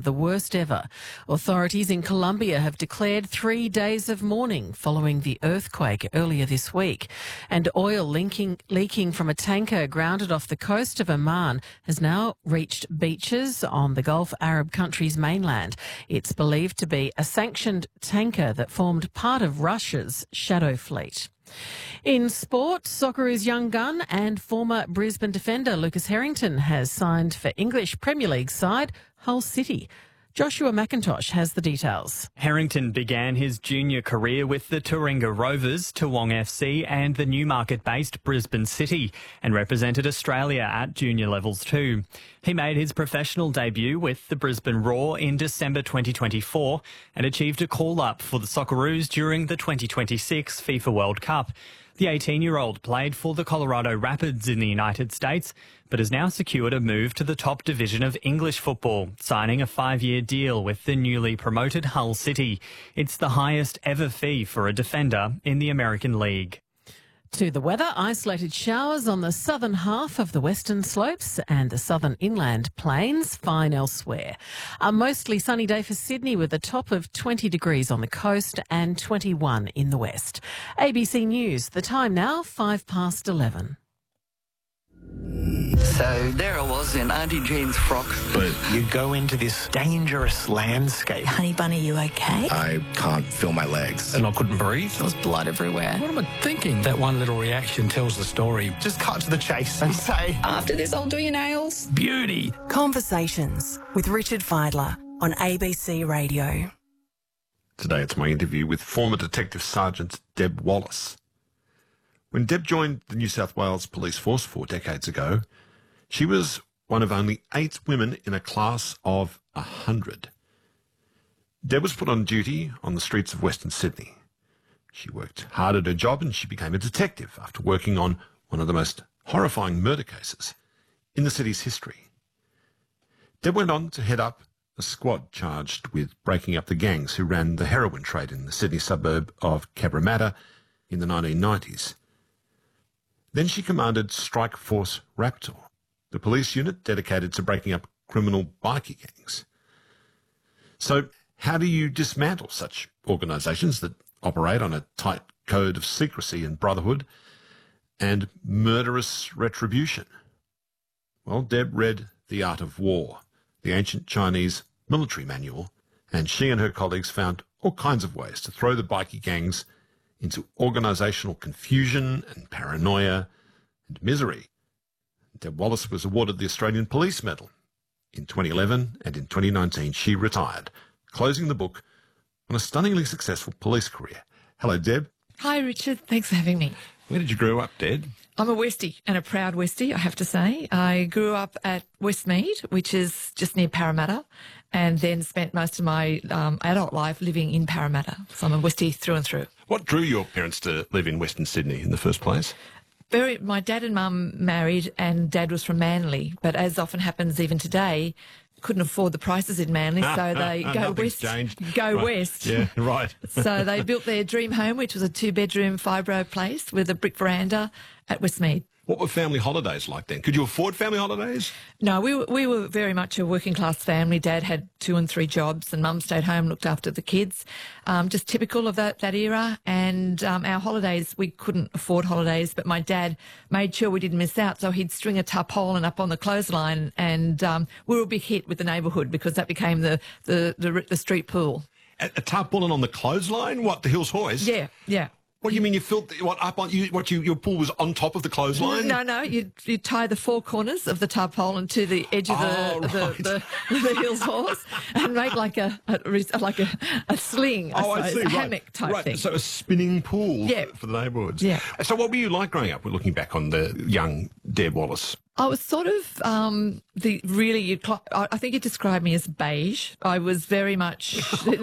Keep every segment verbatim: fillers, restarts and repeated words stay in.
the worst ever. Authorities in Colombia have declared three days of mourning following the earthquake earlier this week. And oil leaking, leaking from a tanker grounded off the coast of Oman has now reached beaches on the Gulf Arab country's mainland. It's believed to be a sanctioned tanker that formed part of Russia's shadow fleet. In sport, Socceroos young gun and former Brisbane defender Lucas Harrington has signed for English Premier League side Hull City. Joshua McIntosh has the details. Harrington began his junior career with the Taringa Rovers, Toowong F C and the Newmarket-based Brisbane City, and represented Australia at junior levels too. He made his professional debut with the Brisbane Roar in December twenty twenty-four and achieved a call-up for the Socceroos during the twenty twenty-six FIFA World Cup. The eighteen-year-old played for the Colorado Rapids in the United States, but has now secured a move to the top division of English football, signing a five-year deal with the newly promoted Hull City. It's the highest ever fee for a defender in the American League. To the weather, isolated showers on the southern half of the western slopes and the southern inland plains, fine elsewhere. A mostly sunny day for Sydney with a top of twenty degrees on the coast and twenty-one in the west. A B C News, the time now, five past eleven. So there I was in Auntie Jean's frock. But you go into this dangerous landscape. Honey Bunny, you okay? I can't feel my legs. And I couldn't breathe. There was blood everywhere. What am I thinking? That one little reaction tells the story. Just cut to the chase and say, After this, I'll do your nails. Beauty. Conversations with Richard Fidler on A B C Radio. Today it's my interview with former Detective Sergeant Deb Wallace. When Deb joined the New South Wales Police Force four decades ago, she was one of only eight women in a class of a hundred. Deb was put on duty on the streets of Western Sydney. She worked hard at her job and she became a detective after working on one of the most horrifying murder cases in the city's history. Deb went on to head up a squad charged with breaking up the gangs who ran the heroin trade in the Sydney suburb of Cabramatta in the nineteen nineties. Then she commanded Strike Force Raptor, the police unit dedicated to breaking up criminal bikie gangs. So how do you dismantle such organisations that operate on a tight code of secrecy and brotherhood and murderous retribution? Well, Deb read The Art of War, the ancient Chinese military manual, and she and her colleagues found all kinds of ways to throw the bikie gangs into organisational confusion and paranoia and misery. Deb Wallace was awarded the Australian Police Medal in twenty eleven, and in twenty nineteen she retired, closing the book on a stunningly successful police career. Hello, Deb. Hi, Richard. Thanks for having me. Where did you grow up, Deb? I'm a Westie, and a proud Westie, I have to say. I grew up at Westmead, which is just near Parramatta, and then spent most of my um, adult life living in Parramatta. So I'm a Westie through and through. What drew your parents to live in Western Sydney in the first place? Very, my dad and mum married, and Dad was from Manly, but as often happens even today, couldn't afford the prices in Manly, so they go west. Changed. Go right. west. Yeah, right. So they built their dream home, which was a two-bedroom fibro place with a brick veranda at Westmead. What were family holidays like then? Could you afford family holidays? No, we were, we were very much a working class family. Dad had two and three jobs and Mum stayed home, looked after the kids. Um, just typical of that, that era. And um, our holidays, we couldn't afford holidays, but my dad made sure we didn't miss out. So he'd string a tarpaulin up on the clothesline, and um, we were a big hit with the neighbourhood because that became the, the, the, the street pool. A, a tarpaulin on the clothesline? What, the Hills Hoist? Yeah, yeah. What do you mean you filled, what, up on, you, what, you, your pool was on top of the clothesline? No, no, you you tie the four corners of the tarpaulin to the edge of the, oh, the, right. the, the, the Hills Horse and make like a, a like a, a sling, I oh, suppose, I see, a right. hammock type right. thing. So a spinning pool yeah. for, for the neighbourhoods. Yeah. So what were you like growing up? We're looking back on the young Deb Wallace. I was sort of um, the really, you'd, I think you described me as beige. I was very much,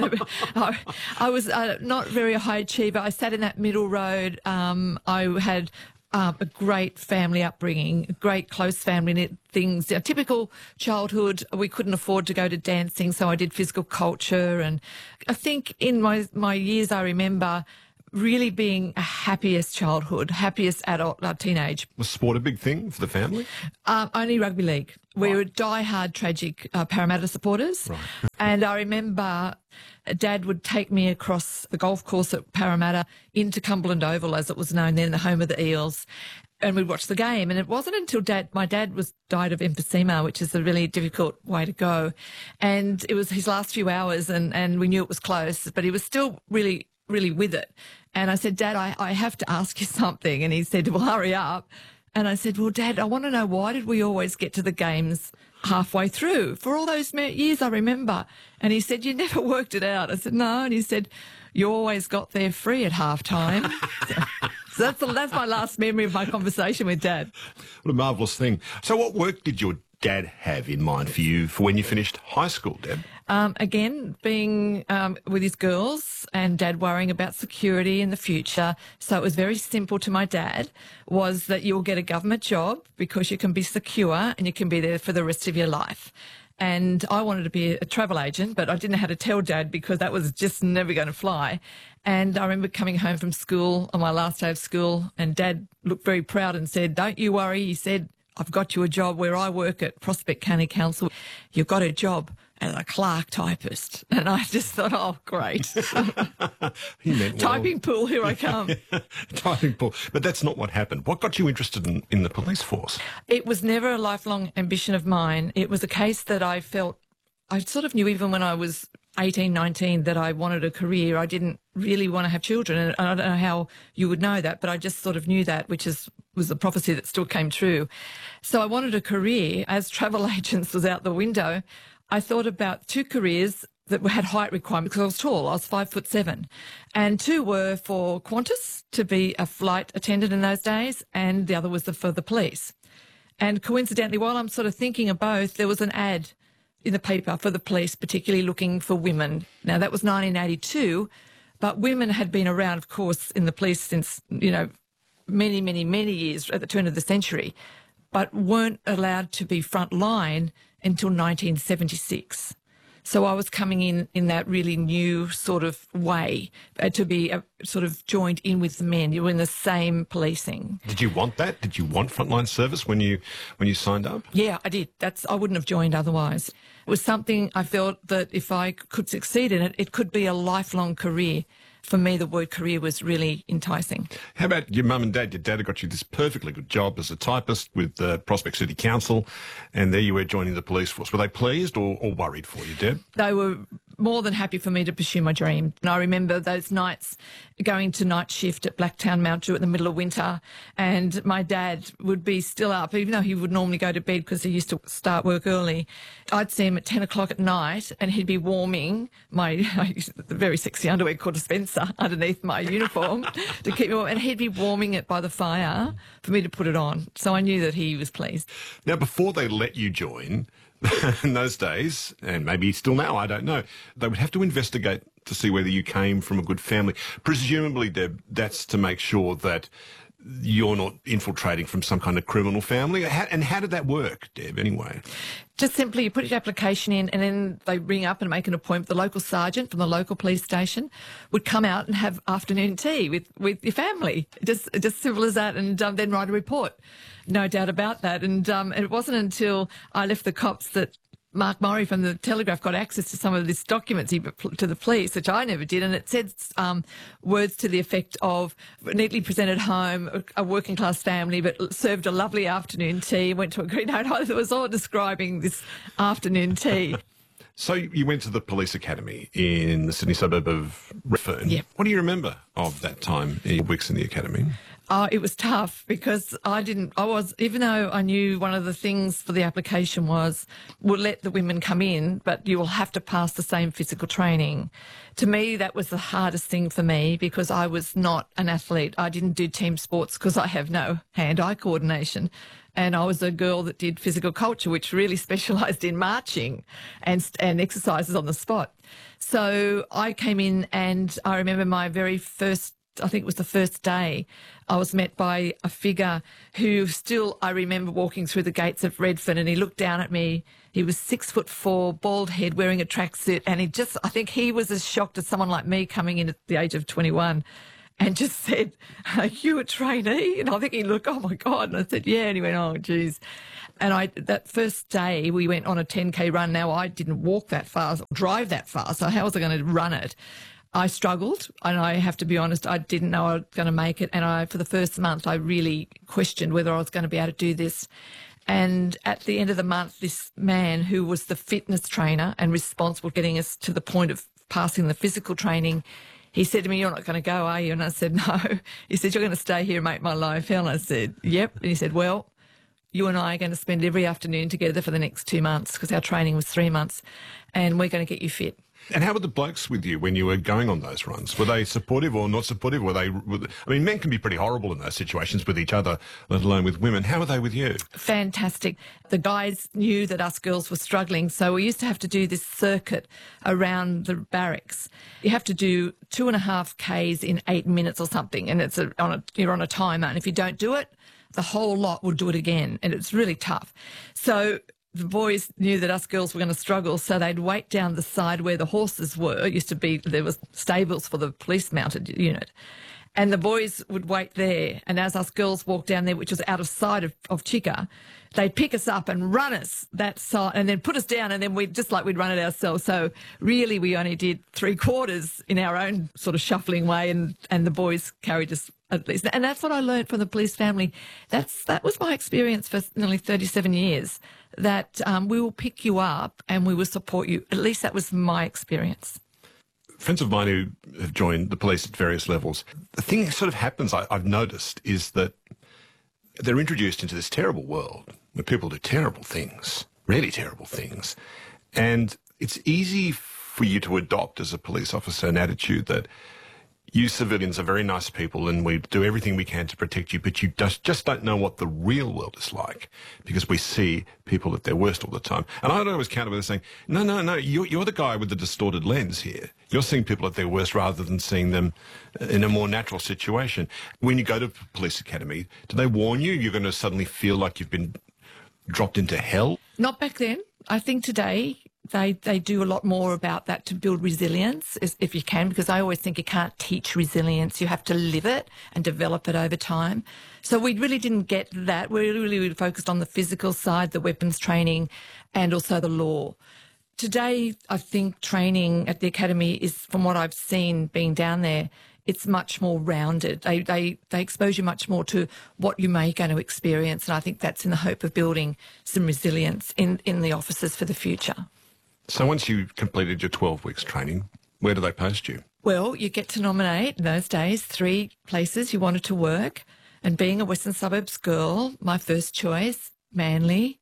I, I was uh, not very a high achiever. I sat in that middle road. Um, I had um, a great family upbringing, a great close family and things. A typical childhood, we couldn't afford to go to dancing, so I did physical culture. And I think in my, my years, I remember really being a happiest childhood, happiest adult, uh, teenage. Was sport a big thing for the family? Um, only rugby league. We right. were die-hard, tragic uh, Parramatta supporters. Right. And I remember Dad would take me across the golf course at Parramatta into Cumberland Oval, as it was known then, the home of the Eels, and we'd watch the game. And it wasn't until Dad, my dad was died of emphysema, which is a really difficult way to go. And it was his last few hours, and, and we knew it was close, but he was still really, really with it. And I said, Dad, I, I have to ask you something. And he said, well, hurry up. And I said, well, Dad, I want to know, why did we always get to the games halfway through for all those years I remember? And he said, you never worked it out. I said, no. And he said, you always got there free at half time. so, so that's, the, that's my last memory of my conversation with Dad. What a marvellous thing. So what work did your dad have in mind for you for when you finished high school, Deb? Um, again, being um, with his girls and Dad worrying about security in the future. So it was very simple to my dad, was that you'll get a government job because you can be secure and you can be there for the rest of your life. And I wanted to be a travel agent, but I didn't know how to tell Dad because that was just never going to fly. And I remember coming home from school on my last day of school, and Dad looked very proud and said, don't you worry. He said, I've got you a job where I work at Prospect County Council. You've got a job as a clerk typist. And I just thought, oh, great. He meant well. Typing pool, here I come. Typing pool. But that's not what happened. What got you interested in, in the police force? It was never a lifelong ambition of mine. It was a case that I felt, I sort of knew even when I was eighteen, nineteen that I wanted a career. I didn't really want to have children, and I don't know how you would know that, but I just sort of knew that, which is was a prophecy that still came true. So I wanted a career. As travel agents was out the window, I thought about two careers that had height requirements because I was tall. I was five foot seven, and two were for Qantas to be a flight attendant in those days, and the other was the, for the police. And coincidentally, while I'm sort of thinking of both, there was an ad in the paper for the police, particularly looking for women. Now, that was nineteen eighty-two, but women had been around, of course, in the police since, you know, many, many, many years at the turn of the century, but weren't allowed to be front line until nineteen seventy-six. So I was coming in in that really new sort of way uh, to be uh, sort of joined in with the men. You were in the same policing. Did you want that? Did you want frontline service when you when you signed up? Yeah, I did. That's I wouldn't have joined otherwise. It was something I felt that if I could succeed in it, it could be a lifelong career. For me, the word career was really enticing. How about your mum and dad? Your dad had got you this perfectly good job as a typist with the uh, Prospect City Council, and there you were joining the police force. Were they pleased or, or worried for you, Deb? They were more than happy for me to pursue my dream. And I remember those nights going to night shift at Blacktown Mount Druitt in the middle of winter, and my dad would be still up, even though he would normally go to bed because he used to start work early. I'd see him at ten o'clock at night, and he'd be warming my very sexy underwear called a Spencer underneath my uniform to keep me warm, and he'd be warming it by the fire for me to put it on. So I knew that he was pleased. Now, before they let you join, in those days, and maybe still now, I don't know, they would have to investigate to see whether you came from a good family. Presumably, Deb, that's to make sure that you're not infiltrating from some kind of criminal family. How, and how did that work, Deb, anyway? Just simply you put your application in, and then they ring up and make an appointment. The local sergeant from the local police station would come out and have afternoon tea with, with your family. Just just simple as that, and um, then write a report. No doubt about that. And um, it wasn't until I left the cops that Mark Murray from the Telegraph got access to some of these documents he, to the police, which I never did, and it said um, words to the effect of neatly presented home, a working class family, but served a lovely afternoon tea, went to a green note. It was all describing this afternoon tea. So you went to the police academy in the Sydney suburb of Redfern. Yeah. What do you remember of that time in your weeks in the academy? Oh, it was tough because I didn't, I was, even though I knew one of the things for the application was, we'll let the women come in, but you will have to pass the same physical training. To me, that was the hardest thing for me because I was not an athlete. I didn't do team sports because I have no hand-eye coordination. And I was a girl that did physical culture, which really specialised in marching and, and exercises on the spot. So I came in, and I remember my very first, I think it was the first day, I was met by a figure who still, I remember walking through the gates of Redfern, and he looked down at me. He was six foot four, bald head, wearing a tracksuit, and he just, I think he was as shocked as someone like me coming in at the age of twenty-one. and just said, "Are you a trainee?" And I think he looked, "Oh my God." And I said, "Yeah." And he went, "Oh, geez." And I, that first day we went on a ten K run. Now I didn't walk that fast, drive that fast. So how was I going to run it? I struggled, and I have to be honest, I didn't know I was going to make it. And I, for the first month, I really questioned whether I was going to be able to do this. And at the end of the month, this man who was the fitness trainer and responsible for getting us to the point of passing the physical training, he said to me, "You're not going to go, are you?" And I said, "No." He said, "You're going to stay here and make my life hell." And I said, "Yep." And he said, "Well, you and I are going to spend every afternoon together for the next two months because our training was three months and we're going to get you fit." And how were the blokes with you when you were going on those runs? Were they supportive or not supportive? Were they? Were they I mean, men can be pretty horrible in those situations with each other, let alone with women. How were they with you? Fantastic. The guys knew that us girls were struggling, so we used to have to do this circuit around the barracks. You have to do two and a half Ks in eight minutes or something, and it's a, on a, you're on a timer. And if you don't do it, the whole lot will do it again, and it's really tough. So the boys knew that us girls were going to struggle, so they'd wait down the side where the horses were. It used to be, there was stables for the police mounted unit. And the boys would wait there. And as us girls walked down there, which was out of sight of, of Chica, they'd pick us up and run us that side and then put us down, and then we'd just like we'd run it ourselves. So really we only did three quarters in our own sort of shuffling way, and, and the boys carried us at least. And that's what I learned from the police family. That's That was my experience for nearly thirty-seven years, that um, we will pick you up and we will support you. At least that was my experience. Friends of mine who have joined the police at various levels, the thing that sort of happens, I, I've noticed, is that they're introduced into this terrible world where people do terrible things, really terrible things. And it's easy for you to adopt as a police officer an attitude that you civilians are very nice people and we do everything we can to protect you, but you just, just don't know what the real world is like because we see people at their worst all the time. And I'd always counter with saying, no, no, no, you're, you're the guy with the distorted lens here. You're seeing people at their worst rather than seeing them in a more natural situation. When you go to police academy, do they warn you you're going to suddenly feel like you've been dropped into hell? Not back then. I think today they they do a lot more about that to build resilience, if you can, because I always think you can't teach resilience. You have to live it and develop it over time. So we really didn't get that. We really, really focused on the physical side, the weapons training, and also the law. Today, I think training at the academy is, from what I've seen being down there, it's much more rounded. They, they, they expose you much more to what you may going to experience, and I think that's in the hope of building some resilience in, in the officers for the future. So once you completed your twelve weeks training, where do they post you? Well, you get to nominate in those days three places you wanted to work, and being a Western Suburbs girl, my first choice, Manly,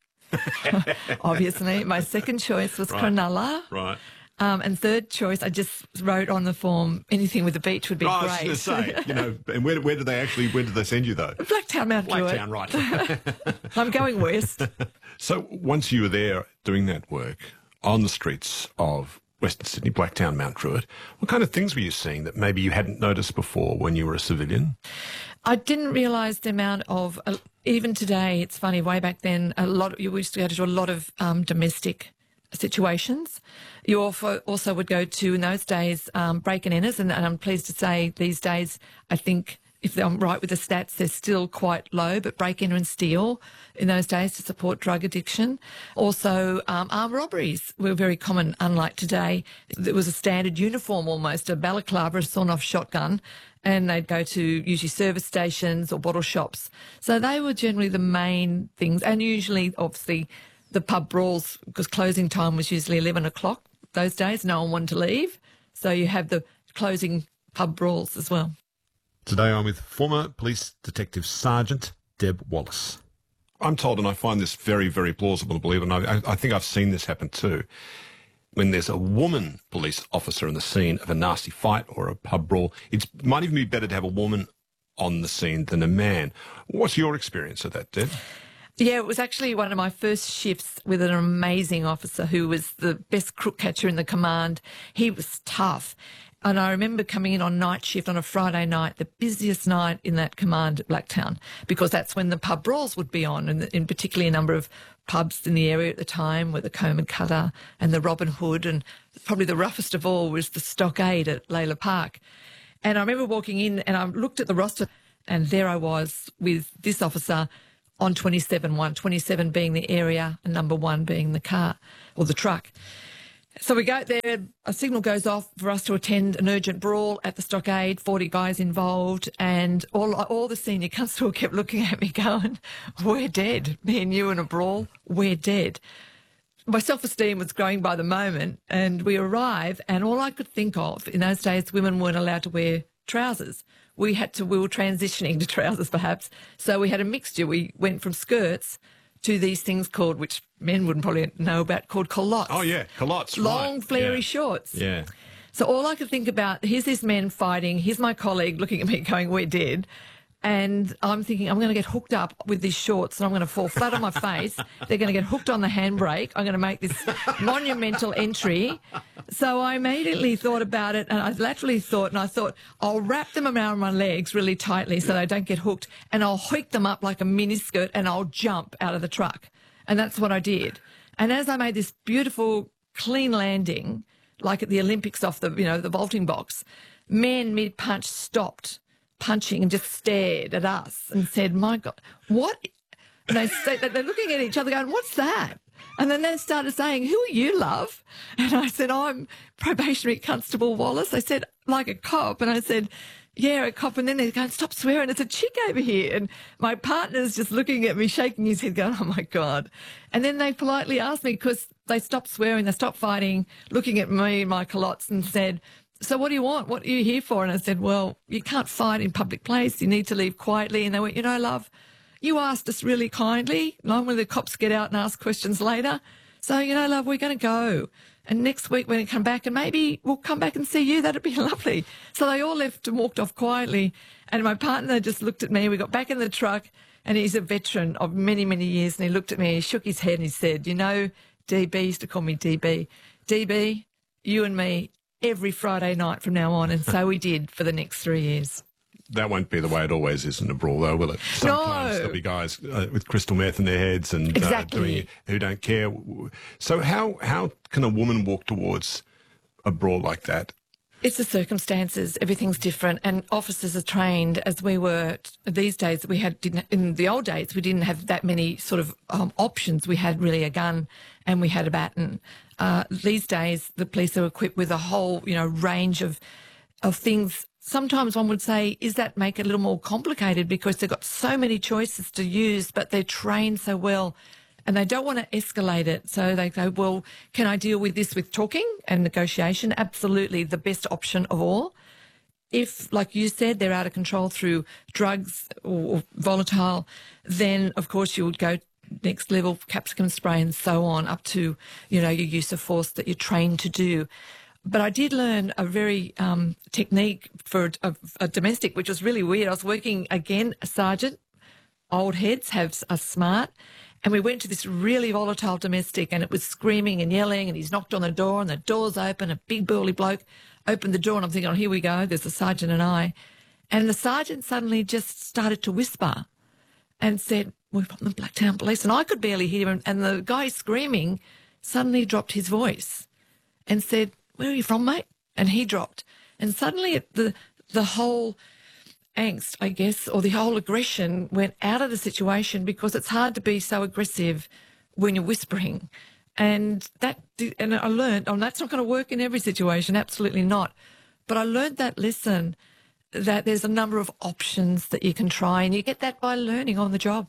obviously. My second choice was right. Cronulla. Right. Um, and third choice, I just wrote on the form, anything with the beach would be oh, great. I was going to say, you know, and where, where did they actually, where did they send you though? Blacktown, Mount Druitt. Blacktown, right. I'm going west. So once you were there doing that work on the streets of Western Sydney, Blacktown, Mount Druitt, what kind of things were you seeing that maybe you hadn't noticed before when you were a civilian? I didn't realise the amount of, uh, even today, it's funny, way back then, a lot. You used to go to a lot of um, domestic situations. You also, also would go to, in those days, um, break and enters, and, and I'm pleased to say these days, I think, if I'm right with the stats, they're still quite low, but break, enter and steal in those days to support drug addiction. Also, um, armed robberies were very common, unlike today. It was a standard uniform almost, a balaclava, a sawn-off shotgun, and they'd go to usually service stations or bottle shops. So they were generally the main things, and usually, obviously, the pub brawls, because closing time was usually eleven o'clock those days. No one wanted to leave. So you have the closing pub brawls as well. Today I'm with former Police Detective Sergeant Deb Wallace. I'm told, and I find this very, very plausible to believe, and I, I think I've seen this happen too, when there's a woman police officer in the scene of a nasty fight or a pub brawl, it might even be better to have a woman on the scene than a man. What's your experience of that, Deb? Yeah, it was actually one of my first shifts with an amazing officer who was the best crook catcher in the command. He was tough. And I remember coming in on night shift on a Friday night, the busiest night in that command at Blacktown, because that's when the pub brawls would be on, and in particularly a number of pubs in the area at the time were the Comb and Cutter and the Robin Hood, and probably the roughest of all was the Stockade at Layla Park. And I remember walking in and I looked at the roster and there I was with this officer on twenty-seven one, twenty-seven being the area and number one being the car or the truck. So we go there, a signal goes off for us to attend an urgent brawl at the stockade, forty guys involved, and all all the senior constable kept looking at me going, we're dead. Me and you in a brawl, we're dead. My self-esteem was growing by the moment, and we arrive, and all I could think of, in those days, women weren't allowed to wear trousers. We had to, we were transitioning to trousers perhaps, so we had a mixture. We went from skirts to these things called, which men wouldn't probably know about, called culottes. Oh, yeah, culottes, Long, right. flary yeah. shorts. Yeah. So all I could think about, here's this man fighting, here's my colleague looking at me going, we're dead. And I'm thinking, I'm going to get hooked up with these shorts and I'm going to fall flat on my face. They're going to get hooked on the handbrake. I'm going to make this monumental entry. So I immediately thought about it and I laterally thought, and I thought, I'll wrap them around my legs really tightly so they don't get hooked, and I'll hoik them up like a miniskirt and I'll jump out of the truck. And that's what I did. And as I made this beautiful, clean landing, like at the Olympics off the, you know, the vaulting box, men mid-punch stopped punching and just stared at us and said, my God, what? And they, they're looking at each other going, what's that? And then they started saying, who are you, love? And I said, I'm probationary constable Wallace. They said, like a cop. And I said, yeah, a cop. And then they're going, stop swearing, it's a chick over here. And my partner's just looking at me, shaking his head, going, oh, my God. And then they politely asked me, because they stopped swearing, they stopped fighting, looking at me and my culottes and said, so what do you want? What are you here for? And I said, well, you can't fight in public place. You need to leave quietly. And they went, you know, love, you asked us really kindly. Normally the cops get out and ask questions later. So, you know, love, we're going to go. And next week when we come back, and maybe we'll come back and see you, that'd be lovely. So they all left and walked off quietly. And my partner just looked at me. We got back in the truck, and he's a veteran of many, many years. And he looked at me, he shook his head and he said, you know, D B, he used to call me D B, D B, you and me, every Friday night from now on. And so we did for the next three years. That won't be the way it always is in a brawl, though, will it? Sometimes no. there'll be guys uh, with crystal meth in their heads and exactly. uh, doing it who don't care. So how how can a woman walk towards a brawl like that? It's the circumstances. Everything's different, and officers are trained as we were these days. We had didn't, in the old days we didn't have that many sort of um, options. We had really a gun and we had a baton. Uh, these days, the police are equipped with a whole, you know, range of of things. Sometimes one would say, is that make it a little more complicated because they've got so many choices to use, but they're trained so well and they don't want to escalate it. So they go, well, can I deal with this with talking and negotiation? Absolutely, the best option of all. If, like you said, they're out of control through drugs or volatile, then, of course, you would go next level, capsicum spray and so on, up to, you know, your use of force that you're trained to do. But I did learn a very um, technique for a, a domestic, which was really weird. I was working, again, a sergeant. Old heads have are smart. And we went to this really volatile domestic and it was screaming and yelling and he's knocked on the door and the door's open. A big burly bloke opened the door and I'm thinking, oh, here we go. There's the sergeant and I. And the sergeant suddenly just started to whisper and said, we're from the Blacktown Police. And I could barely hear him. And the guy screaming suddenly dropped his voice and said, where are you from, mate? And he dropped. And suddenly it, the the whole angst, I guess, or the whole aggression went out of the situation because it's hard to be so aggressive when you're whispering. And that, and I learned, oh, that's not going to work in every situation, absolutely not. But I learned that lesson, that there's a number of options that you can try, and you get that by learning on the job.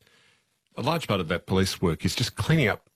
A large part of that police work is just cleaning up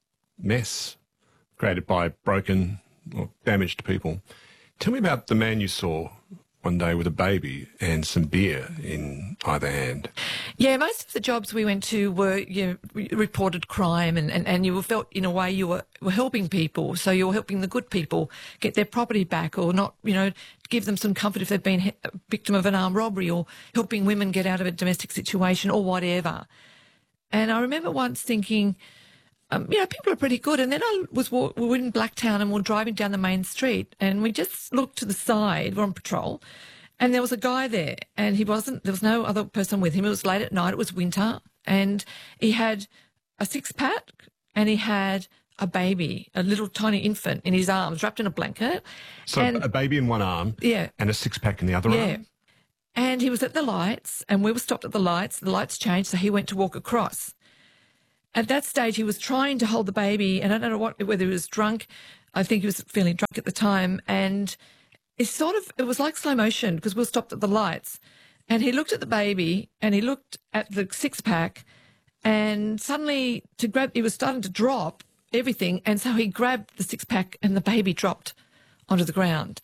mess created by broken or damaged people. Tell me about the man you saw one day with a baby and some beer in either hand. Yeah, most of the jobs we went to were, you know, reported crime and, and, and you felt in a way you were, were helping people. So you were helping the good people get their property back or not, you know, give them some comfort if they've been a victim of an armed robbery or helping women get out of a domestic situation or whatever. And I remember once thinking, Um, you know, people are pretty good. And then I was we were in Blacktown and we were driving down the main street and we just looked to the side, we're on patrol, and there was a guy there and he wasn't, there was no other person with him. It was late at night, it was winter, and he had a six-pack and he had a baby, a little tiny infant in his arms, wrapped in a blanket. So and, a baby in one arm yeah, and a six-pack in the other yeah. arm? And he was at the lights, and we were stopped at the lights. The lights changed, so he went to walk across. At that stage, he was trying to hold the baby, and I don't know what, whether he was drunk. I think he was feeling drunk at the time, and it sort of, it was like slow motion because we were stopped at the lights. And he looked at the baby, and he looked at the six-pack, and suddenly to grab, he was starting to drop everything, and so he grabbed the six-pack, and the baby dropped onto the ground.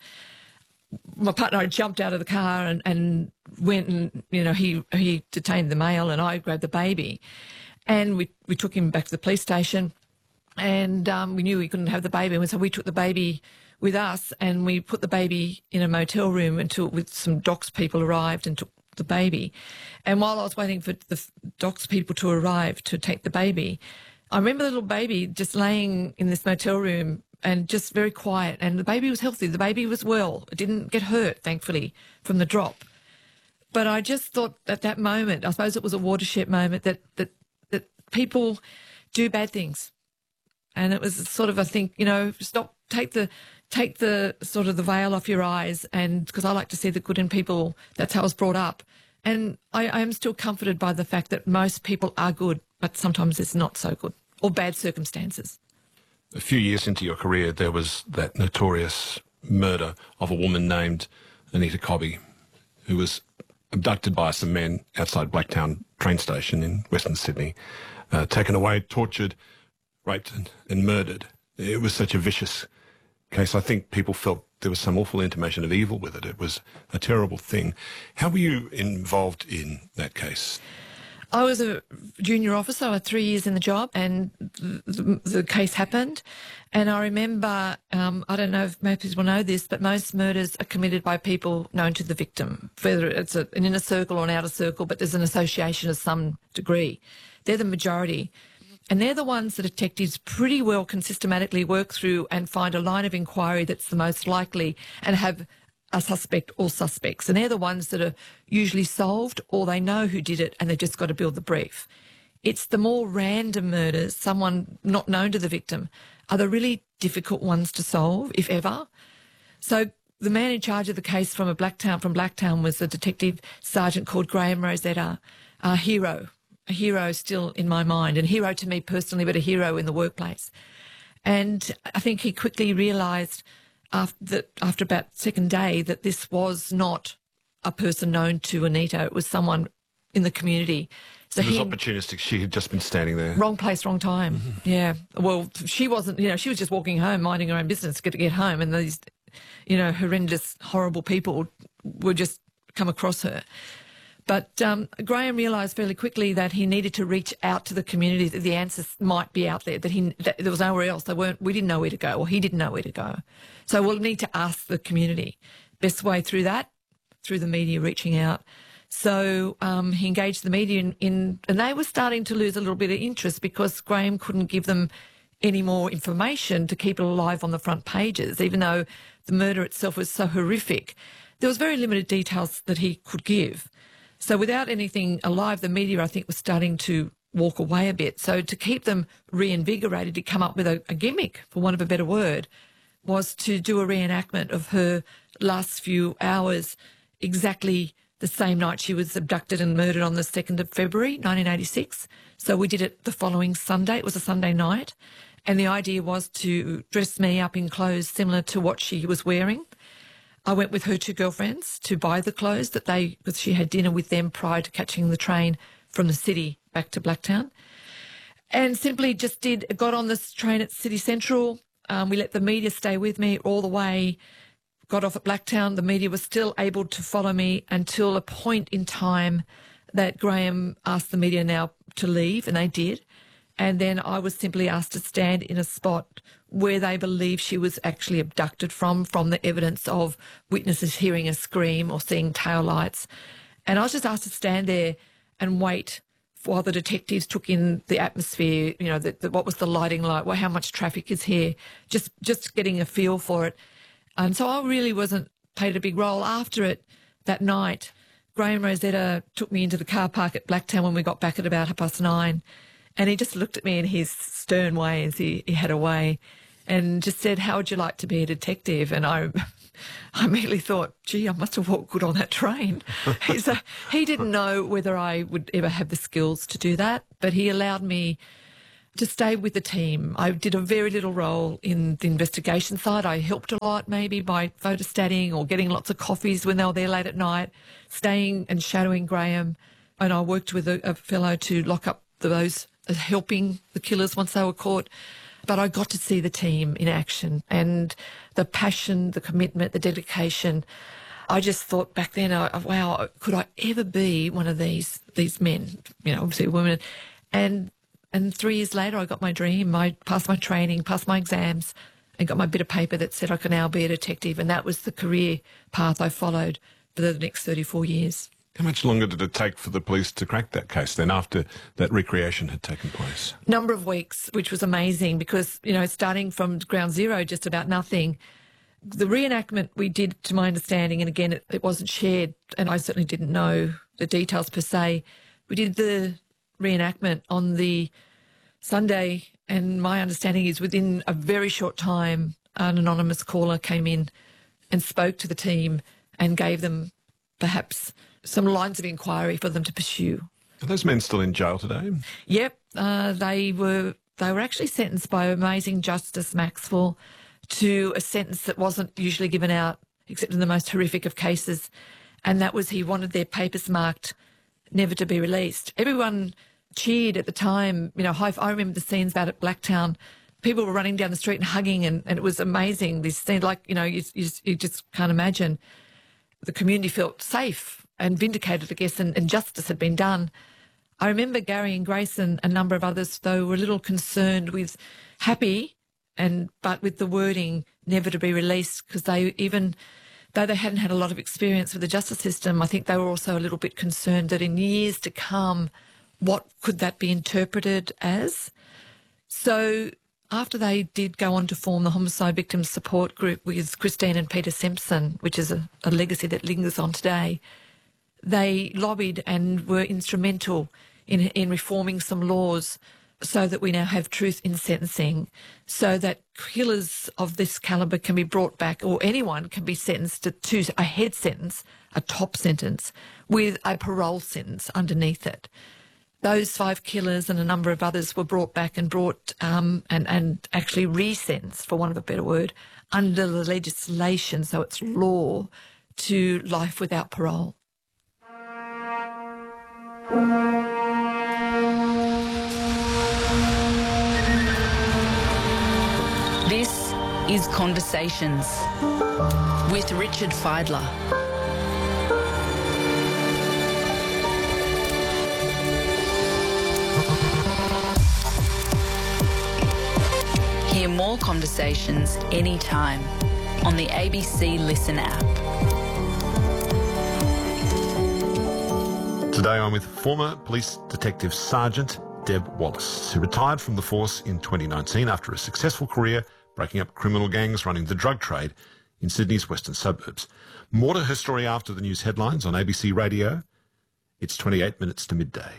My partner jumped out of the car and, and went and, you know, he, he detained the male and I grabbed the baby. And we, we took him back to the police station and um, we knew we couldn't have the baby. And so we took the baby with us and we put the baby in a motel room until with some docs people arrived and took the baby. And while I was waiting for the docs people to arrive to take the baby, I remember the little baby just laying in this motel room and just very quiet. And the baby was healthy. The baby was well. It didn't get hurt, thankfully, from the drop. But I just thought at that moment, I suppose it was a watershed moment, that that, that people do bad things. And it was sort of, I think, you know, stop, take the take the sort of the veil off your eyes. And because I like to see the good in people, that's how I was brought up. And I, I am still comforted by the fact that most people are good, but sometimes it's not so good or bad circumstances. A few years into your career, there was that notorious murder of a woman named Anita Cobby, who was abducted by some men outside Blacktown train station in Western Sydney, uh, taken away, tortured, raped and, and murdered. It was such a vicious case. I think people felt there was some awful intimation of evil with it. It was a terrible thing. How were you involved in that case? I was a junior officer. I had three years in the job and the, the case happened. And I remember, um, I don't know if most people know this, but most murders are committed by people known to the victim, whether it's a, an inner circle or an outer circle, but there's an association of some degree. They're the majority. And they're the ones that detectives pretty well can systematically work through and find a line of inquiry that's the most likely and have a suspect or suspects. And they're the ones that are usually solved or they know who did it and they've just got to build the brief. It's the more random murders, someone not known to the victim, are the really difficult ones to solve, if ever. So the man in charge of the case from a Blacktown, from Blacktown was a detective sergeant called Graham Rosetta, a hero, a hero still in my mind, and a hero to me personally, but a hero in the workplace. And I think he quickly realised after, that after about second day that this was not a person known to Anita. It was someone in the community. So it was he, opportunistic. She had just been standing there. Wrong place, wrong time. Mm-hmm. Yeah. Well, she wasn't, you know, she was just walking home, minding her own business to get, to get home. And these, you know, horrendous, horrible people would just come across her. But um, Graham realised fairly quickly that he needed to reach out to the community, that the answers might be out there, that he that there was nowhere else. They weren't. We didn't know where to go, or he didn't know where to go. So we'll need to ask the community. Best way through that, through the media reaching out. So um, he engaged the media in, in, and they were starting to lose a little bit of interest because Graham couldn't give them any more information to keep it alive on the front pages, even though the murder itself was so horrific. There was very limited details that he could give. So without anything alive, the media, I think, was starting to walk away a bit. So to keep them reinvigorated, to come up with a, a gimmick, for want of a better word, was to do a reenactment of her last few hours, exactly the same night she was abducted and murdered on the second of February, nineteen eighty-six. So we did it the following Sunday. It was a Sunday night. And the idea was to dress me up in clothes similar to what she was wearing. I went with her two girlfriends to buy the clothes that they, because she had dinner with them prior to catching the train from the city back to Blacktown, and simply just did, got on this train at City Central. Um, we let the media stay with me all the way, got off at Blacktown. The media was still able to follow me until a point in time that Graham asked the media now to leave, and they did. And then I was simply asked to stand in a spot where they believe she was actually abducted from, from the evidence of witnesses hearing a scream or seeing tail lights. And I was just asked to stand there and wait while the detectives took in the atmosphere, you know, the, the, what was the lighting like, well, how much traffic is here, just, just getting a feel for it. And so I really wasn't played a big role. After it that night, Graham Rosetta took me into the car park at Blacktown when we got back at about half past nine. And he just looked at me in his stern way, as he, he had a way, and just said, how would you like to be a detective? And I I immediately thought, gee, I must have walked good on that train. He's a, he didn't know whether I would ever have the skills to do that, but he allowed me to stay with the team. I did a very little role in the investigation side. I helped a lot, maybe by photostatting or getting lots of coffees when they were there late at night, staying and shadowing Graham. And I worked with a, a fellow to lock up those, uh, helping the killers once they were caught. But I got to see the team in action and the passion, the commitment, the dedication. I just thought back then, uh, wow, could I ever be one of these these men, you know, obviously women. And and three years later, I got my dream. I passed my training, passed my exams, and got my bit of paper that said I could now be a detective. And that was the career path I followed for the next thirty-four years. How much longer did it take for the police to crack that case then after that recreation had taken place? Number of weeks, which was amazing because, you know, starting from ground zero, just about nothing. The reenactment we did, to my understanding, and again, it, it wasn't shared, and I certainly didn't know the details per se. We did the reenactment on the Sunday, and my understanding is within a very short time, an anonymous caller came in and spoke to the team and gave them perhaps some lines of inquiry for them to pursue. Are those men still in jail today? Yep, uh, they were they were actually sentenced by amazing Justice Maxwell to a sentence that wasn't usually given out, except in the most horrific of cases, and that was he wanted their papers marked never to be released. Everyone cheered at the time. You know, I remember the scenes about at Blacktown. People were running down the street and hugging, and, and it was amazing. This scene, like, you know, you, you, you just can't imagine. The community felt safe and vindicated, I guess, and, and justice had been done. I remember Gary and Grace and a number of others, though, were a little concerned with happy, and but with the wording never to be released, because they even, though they hadn't had a lot of experience with the justice system, I think they were also a little bit concerned that in years to come, what could that be interpreted as? So after they did go on to form the Homicide Victims Support Group with Christine and Peter Simpson, which is a, a legacy that lingers on today, they lobbied and were instrumental in, in reforming some laws so that we now have truth in sentencing, so that killers of this calibre can be brought back, or anyone can be sentenced to, to a head sentence, a top sentence, with a parole sentence underneath it. Those five killers and a number of others were brought back and brought um, and, and actually re-sentenced, for want of a better word, under the legislation, so it's law, to life without parole. This is Conversations with Richard Fidler. Hear more conversations anytime on the A B C Listen app. Today I'm with former Police Detective Sergeant Deb Wallace, who retired from the force in twenty nineteen after a successful career breaking up criminal gangs running the drug trade in Sydney's western suburbs. More to her story after the news headlines on A B C Radio. It's twenty-eight minutes to midday.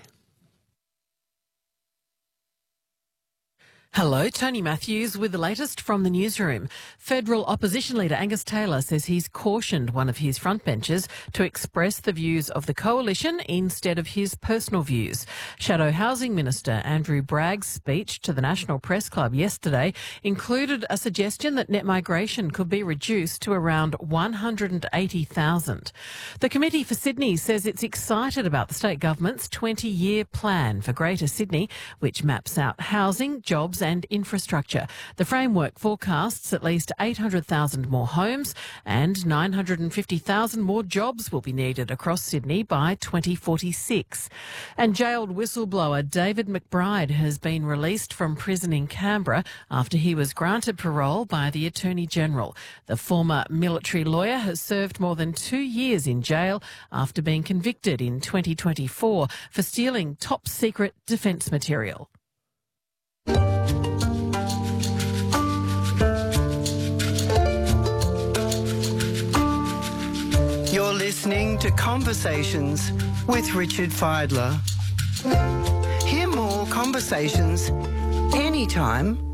Hello, Tony Matthews with the latest from the newsroom. Federal opposition leader Angus Taylor says he's cautioned one of his frontbenchers to express the views of the coalition instead of his personal views. Shadow Housing Minister Andrew Bragg's speech to the National Press Club yesterday included a suggestion that net migration could be reduced to around one hundred eighty thousand. The Committee for Sydney says it's excited about the state government's twenty-year plan for Greater Sydney, which maps out housing, jobs and infrastructure. The framework forecasts at least eight hundred thousand more homes and nine hundred fifty thousand more jobs will be needed across Sydney by twenty forty-six. And jailed whistleblower David McBride has been released from prison in Canberra after he was granted parole by the Attorney-General. The former military lawyer has served more than two years in jail after being convicted in twenty twenty-four for stealing top-secret defence material. You're listening to Conversations with Richard Fidler. Hear more conversations anytime,